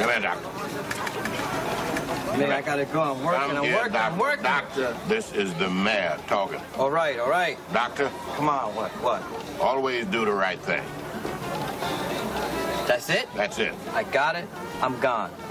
Come here, doctor. Man, I gotta go. I'm working. I'm working. Doctor, this is the mayor talking. All right, all right. Doctor. Come on, what? Always do the right thing. That's it? That's it. I got it. I'm gone.